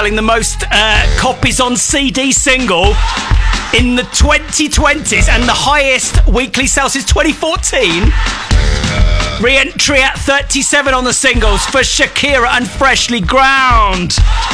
selling the most copies on CD single in the 2020s and the highest weekly sales since 2014. Re-entry at 37 on the singles for Shakira and Freshly Ground.